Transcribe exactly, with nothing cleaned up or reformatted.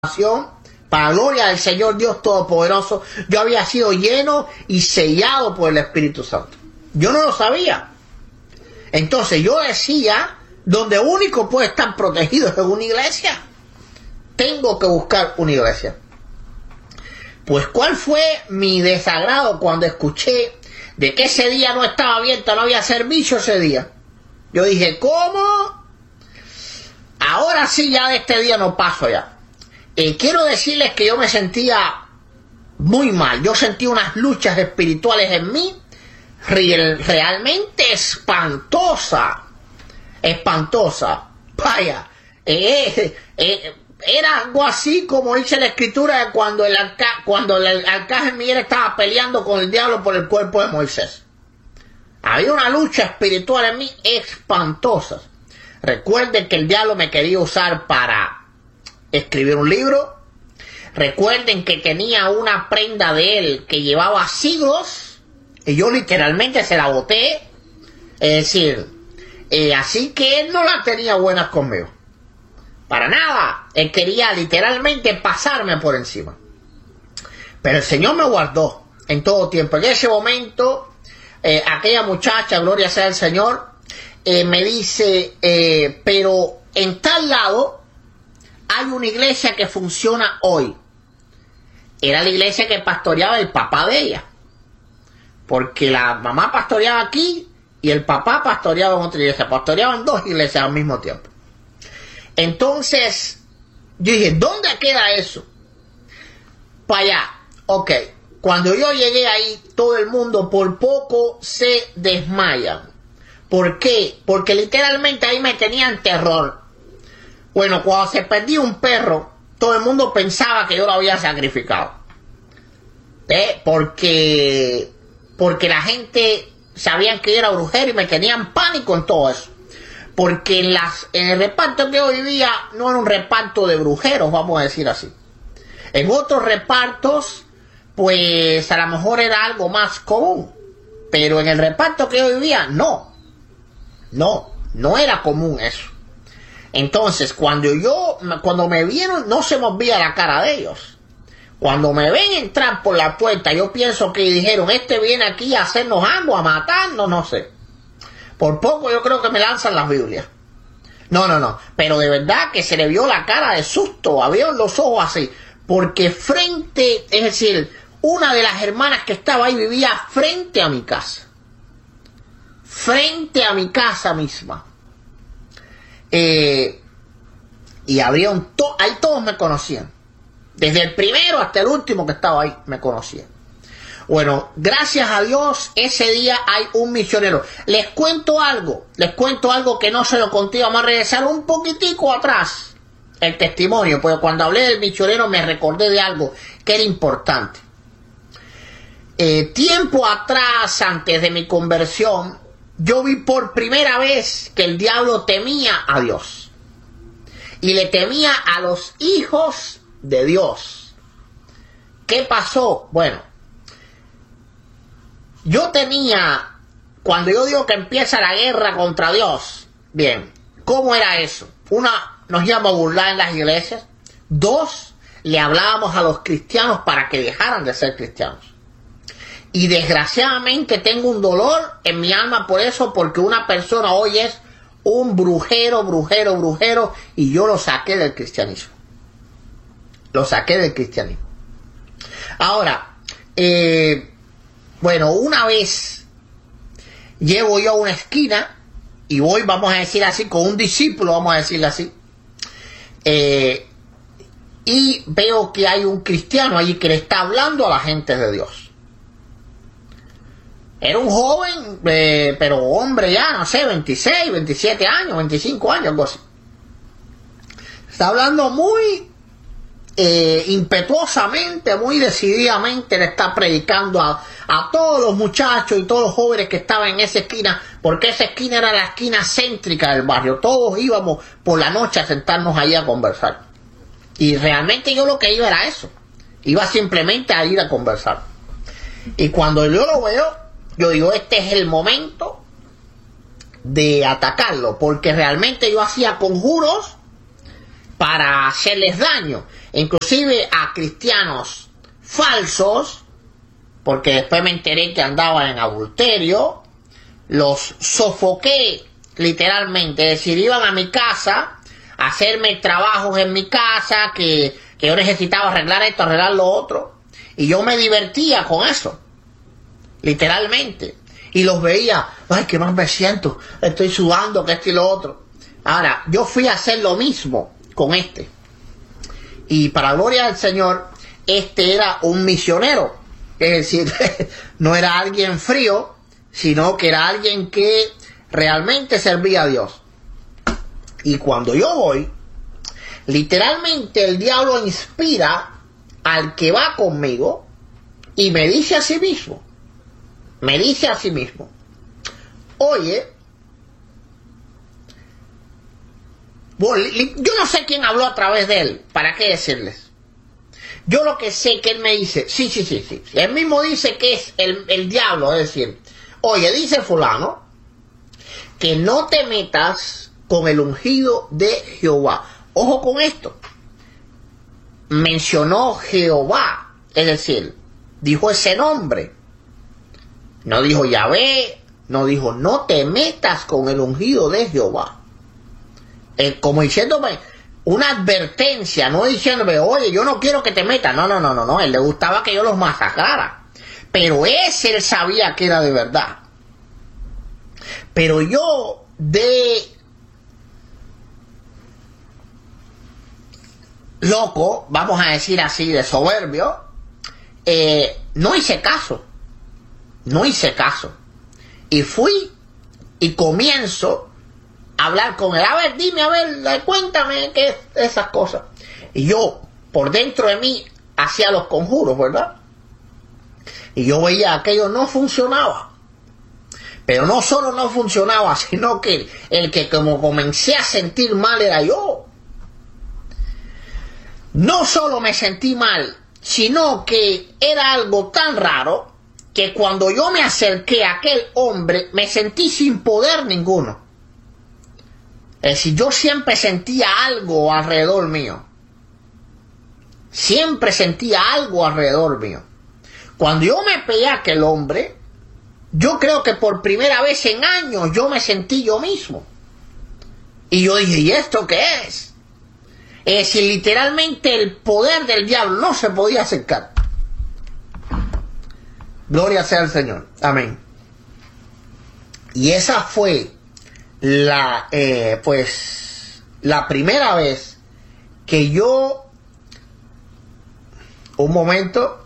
Para gloria del Señor Dios Todopoderoso, yo había sido lleno y sellado por el Espíritu Santo. Yo no lo sabía. Entonces yo decía, donde único puede estar protegido es en una iglesia. Tengo que buscar una iglesia. Pues ¿cuál fue mi desagrado cuando escuché de que ese día no estaba abierto, no había servicio ese día? Yo dije, ¿cómo? Ahora sí, ya de este día no paso ya. Eh, quiero decirles que yo me sentía muy mal. Yo sentí unas luchas espirituales en mí real, realmente espantosa. Espantosa. Vaya. Eh, eh, era algo así como dice la escritura cuando el, arca, cuando el arcángel Miguel estaba peleando con el diablo por el cuerpo de Moisés. Había una lucha espiritual en mí espantosa. Recuerden que el diablo me quería usar para escribir un libro. Recuerden que tenía una prenda de él que llevaba siglos y yo literalmente se la boté. Es decir, eh, así que él no la tenía buenas conmigo. Para nada. Él quería literalmente pasarme por encima. Pero el Señor me guardó en todo tiempo. En ese momento, eh, aquella muchacha, gloria sea al Señor, eh, me dice, eh, pero en tal lado hay una iglesia que funciona hoy. Era la iglesia que pastoreaba el papá de ella. Porque la mamá pastoreaba aquí y el papá pastoreaba en otra iglesia. Pastoreaban dos iglesias al mismo tiempo. Entonces, yo dije, ¿dónde queda eso? Para allá. Ok. Cuando yo llegué ahí, todo el mundo por poco se desmaya. ¿Por qué? Porque literalmente ahí me tenían terror. Bueno, cuando se perdía un perro, todo el mundo pensaba que yo lo había sacrificado. ¿Eh? Porque, porque la gente sabían que yo era brujero y me tenían pánico en todo eso. Porque en, las, en el reparto que yo vivía no era un reparto de brujeros, vamos a decir así. En otros repartos, pues a lo mejor era algo más común. Pero en el reparto que yo vivía, no. No, no era común eso. Entonces, cuando yo, cuando me vieron, no se me veía la cara de ellos. Cuando me ven entrar por la puerta, yo pienso que dijeron, este viene aquí a hacernos algo, a matarnos, no sé. Por poco yo creo que me lanzan las Biblias. No, no, no. Pero de verdad que se le vio la cara de susto, abrieron los ojos así. Porque frente, es decir, una de las hermanas que estaba ahí vivía frente a mi casa. Frente a mi casa misma. Eh, y abrieron, to ahí todos me conocían. Desde el primero hasta el último que estaba ahí me conocían. Bueno, gracias a Dios, ese día hay un misionero. Les cuento algo, les cuento algo que no se lo conté, vamos a regresar un poquitico atrás, el testimonio, porque cuando hablé del misionero me recordé de algo que era importante. Eh, tiempo atrás, antes de mi conversión, yo vi por primera vez que el diablo temía a Dios. Y le temía a los hijos de Dios. ¿Qué pasó? Bueno, yo tenía, cuando yo digo que empieza la guerra contra Dios, bien, ¿cómo era eso? Una, nos íbamos a burlar en las iglesias. Dos, le hablábamos a los cristianos para que dejaran de ser cristianos. Y desgraciadamente tengo un dolor en mi alma por eso, porque una persona hoy es un brujero, brujero, brujero, y yo lo saqué del cristianismo. Lo saqué del cristianismo. Ahora, eh... bueno, una vez llego yo a una esquina y voy, vamos a decir así, con un discípulo, vamos a decirle así, eh, y veo que hay un cristiano allí que le está hablando a la gente de Dios. Era un joven, eh, pero hombre ya, no sé, veintiséis, veintisiete años, veinticinco años, algo así. Está hablando muy Eh, impetuosamente, muy decididamente le está predicando a, a todos los muchachos y todos los jóvenes que estaban en esa esquina, porque esa esquina era la esquina céntrica del barrio. Todos íbamos por la noche a sentarnos ahí a conversar. Y realmente yo lo que iba era eso. Iba simplemente a ir a conversar. Y cuando yo lo veo, yo digo, este es el momento de atacarlo, porque realmente yo hacía conjuros para hacerles daño. inclusive a cristianos falsos, porque después me enteré que andaban en adulterio, los sofoqué literalmente, es decir, iban a mi casa a hacerme trabajos en mi casa, que, que yo necesitaba arreglar esto, arreglar lo otro, y yo me divertía con eso, literalmente, y los veía, ay, qué mal me siento, estoy sudando, que esto y lo otro. Ahora, yo fui a hacer lo mismo con este, y para gloria del Señor, este era un misionero, es decir, no era alguien frío, sino que era alguien que realmente servía a Dios. Y cuando yo voy, literalmente el diablo inspira al que va conmigo y me dice a sí mismo, me dice a sí mismo, oye, yo no sé quién habló a través de él, ¿para qué decirles? Yo lo que sé que él me dice, sí, sí, sí, sí, él mismo dice que es el, el diablo, es decir, oye, dice fulano, que no te metas con el ungido de Jehová. Ojo con esto, mencionó Jehová, es decir, dijo ese nombre, no dijo Yahvé, no dijo, no te metas con el ungido de Jehová, eh, como diciéndome, una advertencia, no diciéndome, oye, yo no quiero que te metas. No, no, no, no, no. Él le gustaba que yo los masacrara. Pero ese él sabía que era de verdad. Pero yo, de loco, vamos a decir así, de soberbio, eh, no hice caso. No hice caso. Y fui y comienzo hablar con él, a ver, dime, a ver, cuéntame qué es esas cosas. Y yo, por dentro de mí, hacía los conjuros, ¿verdad? Y yo veía aquello no funcionaba. Pero no solo no funcionaba, sino que el que como comencé a sentir mal era yo. No solo me sentí mal, sino que era algo tan raro que cuando yo me acerqué a aquel hombre, me sentí sin poder ninguno. Es decir, yo siempre sentía algo alrededor mío. Siempre sentía algo alrededor mío. Cuando yo me pegué a aquel hombre, yo creo que por primera vez en años yo me sentí yo mismo. Y yo dije, ¿y esto qué es? Es decir, literalmente el poder del diablo no se podía acercar. Gloria sea al Señor. Amén. Y esa fue la eh, pues la primera vez que yo, un momento,